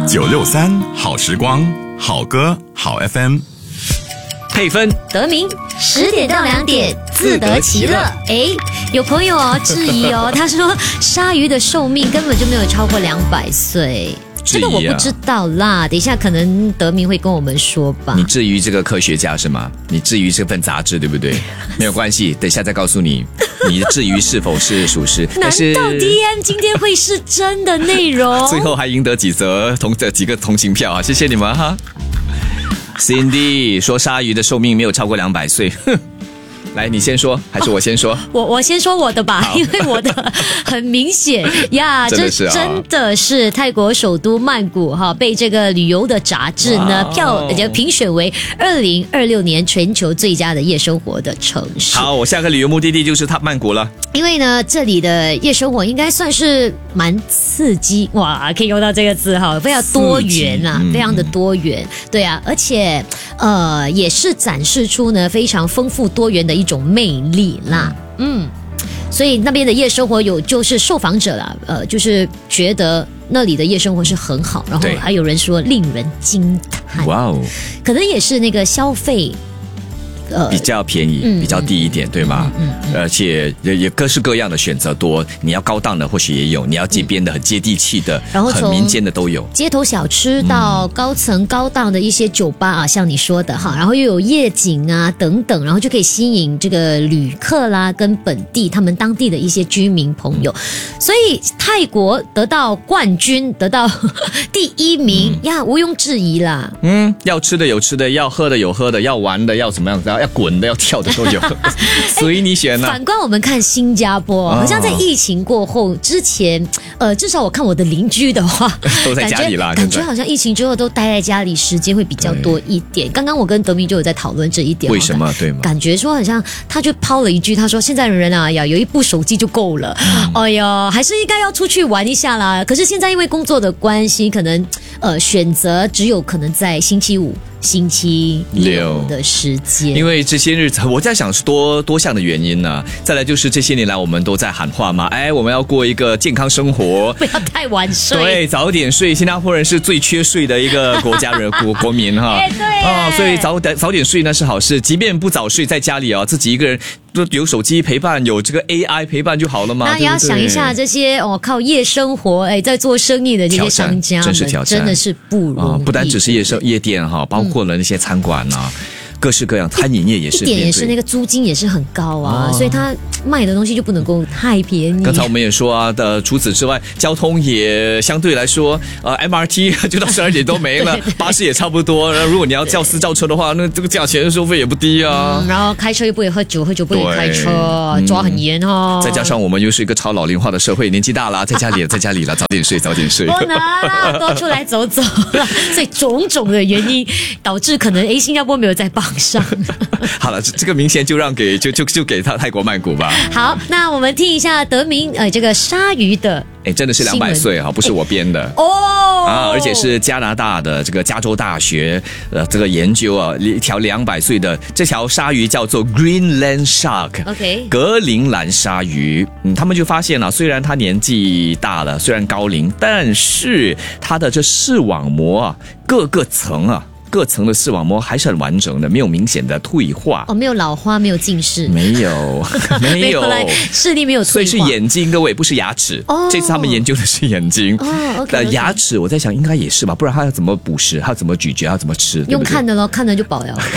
963好时光，好歌好 FM。 配分得名10点到2点，自得其乐。有朋友质疑他说鲨鱼的寿命根本就没有超过200岁。这个我不知道啦，等一下可能德明会跟我们说吧。 你至于这个科学家是吗？你至于这份杂志对不对？没有关系，等一下再告诉你，你至于是否是属实。 难道 DM 今天会是真的内容？ 最后还赢得几个同情票啊！谢谢你们哈。Cindy 说鲨鱼的寿命没有超过200岁，来，你先说还是我先说？ 我先说我的吧，因为我的很明显呀，这真的是泰国首都曼谷被这个旅游的杂志呢评选为2026年全球最佳的夜生活的城市。 好，我下个旅游目的地就是曼谷了。 因为呢，这里的夜生活应该算是蛮刺激，哇，可以用到这个字哈，非常多元啊，非常的多元，对啊，而且也是展示出呢非常丰富多元的一种魅力啦，所以那边的夜生活就是受访者啦，就是觉得那里的夜生活是很好，然后还有人说令人惊叹，哇哦，可能也是那个消费。 比较便宜，比较低一点，对吗？而且也各式各样的选择多，你要高档的或许也有，你要街边的很接地气的，然后很民间的都有， 街头小吃到高层高档的一些酒吧啊，像你说的哈，然后又有夜景啊等等，然后就可以吸引这个旅客啦，跟本地他们当地的一些居民朋友，所以泰国得到冠军，得到第1名呀，毋庸置疑啦。 要吃的有吃的，要喝的有喝的，要玩的要怎么样子，要滚的要跳的都有，随你选啊。 反观我们看新加坡，好像在疫情过后之前，至少我看我的邻居的话， 都在家里啦， 感觉好像疫情之后都待在家里时间会比较多一点。刚刚我跟德明就有在讨论这一点， 为什么对吗？ 感觉说好像他就抛了一句，他说现在的人啊，有一部手机就够了，哎呀，还是应该要出去玩一下啦。可是现在因为工作的关系，可能选择只有可能在星期5、星期6的时间， 因为这些日子我在想是多项的原因呢。再来就是这些年来我们都在喊话嘛，我们要过一个健康生活， 不要太晚睡， 对，早点睡。新加坡人是最缺睡的一个国家人国民哈， 对所以早点睡那是好事。即便不早睡，在家里自己一个人有手机陪伴，有这个 AI 陪伴就好了嘛。 那也要想一下这些靠夜生活在做生意的这些商家们， 真是挑战， 真的是不容易。 不单只是夜店哈，包括了那些餐馆啊。各式各样，餐饮业也是， 一点也是那个租金也是很高啊，所以他卖的东西就不能够太便宜。 刚才我们也说啊，除此之外，交通也相对来说，MRT 就到12点都没了，巴士也差不多。如果你要叫私造车的话，那这个价钱收费也不低啊。 然后开车又不会喝酒，喝酒不会开车，抓很严哦。 再加上我们又是一个超老龄化的社会，年纪大了，在家里了，早点睡。 不能多出来走走了，所以种种的原因导致可能新加坡没有在榜上。 好了，这个明显就让给泰国曼谷吧。 好，那我们听一下德明这个鲨鱼的。 真的是200岁不是我编的而且是加拿大的这个加州大学这个研究一条200岁的这条鲨鱼叫做 Greenland Shark， 格陵兰鲨鱼。他们就发现虽然它年纪大了，虽然高龄，但是它的这视网膜各层的视网膜还是很完整的，没有明显的退化。 没有老花，没有近视， 没有视力没有退化， 所以是眼睛，各位，不是牙齿。这次他们研究的是眼睛。牙齿我在想应该也是吧，不然他要怎么捕食，他要怎么咀嚼，他要怎么吃？ 用看的咯，看的就饱了。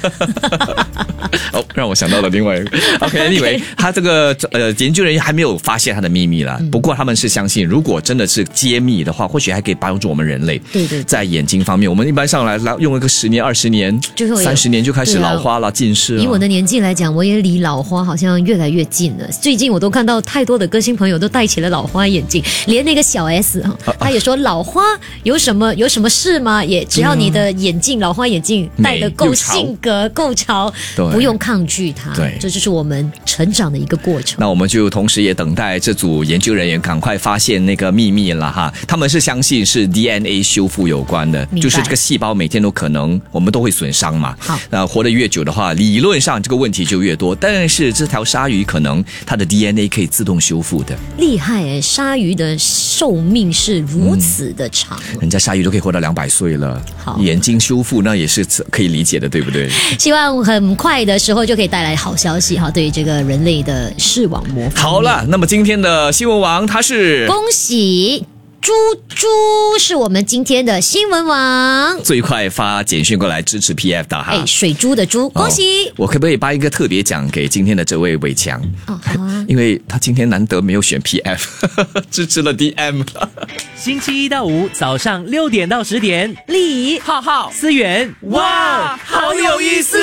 让我想到了另外一个。OK，anyway， 他这个研究人员还没有发现他的秘密啦。不过他们是相信，如果真的是揭秘的话，或许还可以帮助我们人类。 对， 在眼睛方面，我们一般上来用一个10年、20年、30年就开始老花了，近视了。 以我的年纪来讲，我也离老花好像越来越近了。最近我都看到太多的歌星朋友都戴起了老花眼镜，连那个小 S 他也说老花有什么事吗？也只要你的眼镜老花眼镜戴得够性格够潮，不不用抗拒它。 对， 这就是我们成长的一个过程。 那我们就同时也等待这组研究人员赶快发现那个秘密了哈。他们是相信是 DNA 修复有关的，就是这个细胞每天都可能我们都会损伤嘛。 好， 那活得越久的话，理论上这个问题就越多。但是这条鲨鱼可能它的 DNA 可以自动修复的， 厉害诶！鲨鱼的寿命是如此的长， 人家鲨鱼都可以活到200岁了。 好， 眼睛修复那也是可以理解的，对不对？ 希望很快的时候就可以带来好消息哈，对于这个人类的视网膜。 好了，那么今天的新闻王他是恭喜猪猪是我们今天的新闻王， 最快发简讯过来支持 PF 的哈。 水猪的猪，恭喜！ 我可不可以颁一个特别奖给今天的这位伟强？ 好啊， 因为他今天难得没有选 PF， 支持了 DM。 星期一到五早上6点到10点， 李浩浩、思源，哇，好有意思！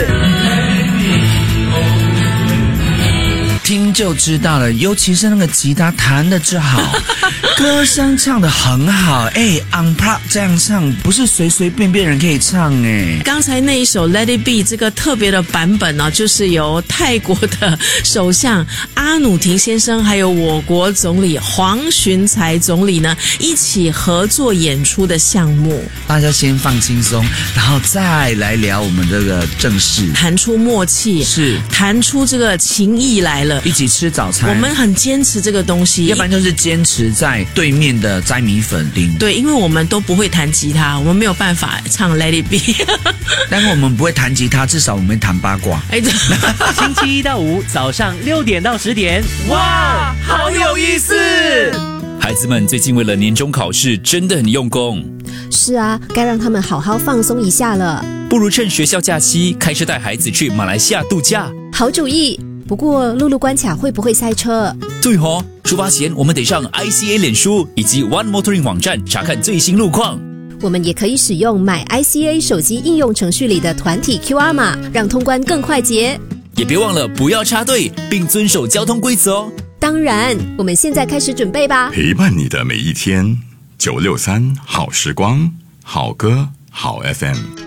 听就知道了，尤其是那个吉他弹得之好，歌声唱得很好，unplugged 这样唱不是随随便便人可以唱哎。 刚才那一首 Let It Be 这个特别的版本呢，就是由泰国的首相阿努廷先生还有我国总理黄循财总理呢一起合作演出的项目。 大家先放轻松，然后再来聊我们这个正事， 弹出默契， 是弹出这个情谊来了。 一起吃早餐， 我们很坚持这个东西， 要不然就是坚持在对面的摘米粉厅。 对，因为我们都不会弹吉他，我们没有办法唱 Let It Be 但是我们不会弹吉他，至少我们会弹八卦。 星期一到五早上6点到10点，哇，好有意思！ 孩子们最近为了年终考试真的很用功。 是啊，该让他们好好放松一下了。 不如趁学校假期开车带孩子去马来西亚度假。 好主意。不过陆路关卡会不会塞车？ 对哦，出发前我们得上 ICA 脸书以及 One Motoring 网站查看最新路况。 我们也可以使用买 ICA 手机应用程序里的团体 QR 码，让通关更快捷。 也别忘了不要插队，并遵守交通规则哦。 当然，我们现在开始准备吧。 陪伴你的每一天，963好时光，好歌好 FM。